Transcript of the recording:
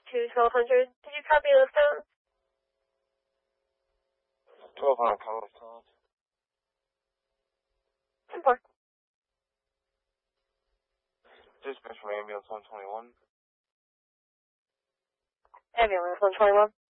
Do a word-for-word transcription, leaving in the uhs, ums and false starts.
to twelve hundred. Did you copy those sounds? twelve hundred, call those sounds. ten four. Dispatch for ambulance one twenty-one. Ambulance one twenty-one.